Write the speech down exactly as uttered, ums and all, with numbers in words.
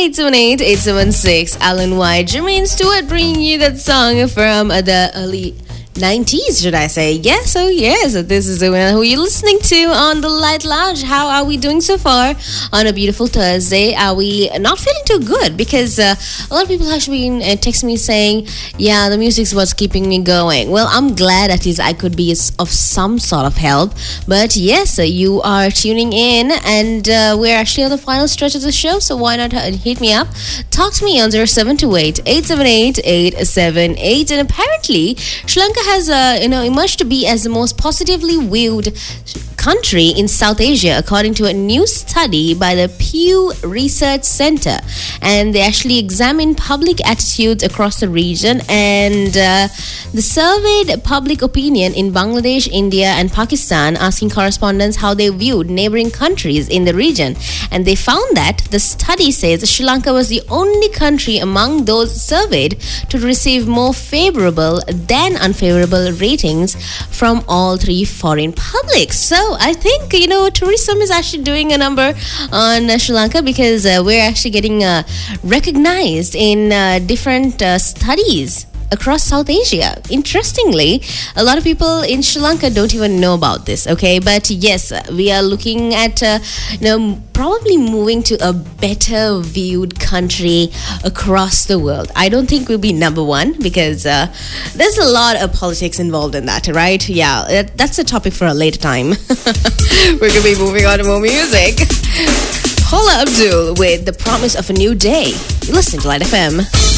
eight seven eight, eight seven six. Alan White, Jermaine Stewart bringing you that song from uh, the early nineties, should I say. Yes, oh yes, this is the one who you're listening to on the Light Lounge. How are we doing so far on a beautiful Thursday? Are we not feeling too good? Because uh, a lot of people have been uh, texting me saying, yeah, the music's what's keeping me going. Well, I'm glad at least I could be of some sort of help. But yes, uh, you are tuning in, and uh, we're actually on the final stretch of the show, so why not uh, hit me up? Talk to me on zero seven two eight, eight seven eight, eight seven eight. And apparently, Sri Lanka has uh, you know emerged to be as the most positively viewed country in South Asia, according to a new study by the Pew Research Center. And they actually examined public attitudes across the region, and uh, the surveyed public opinion in Bangladesh, India and Pakistan, asking correspondents how they viewed neighboring countries in the region. And they found that the study says Sri Lanka was the only country among those surveyed to receive more favorable than unfavorable ratings from all three foreign publics. So I think, you know, tourism is actually doing a number on uh, Sri Lanka, because uh, we're actually getting uh, recognized in uh, different uh, studies across South Asia. Interestingly, a lot of people in Sri Lanka don't even know about this, okay? But yes, we are looking at, uh, you know, probably moving to a better viewed country across the world. I don't think we'll be number one, because uh, there's a lot of politics involved in that, right? Yeah, that's a topic for a later time. We're going to be moving on to more music. Paula Abdul with The Promise of a New Day. You listen to Light F M.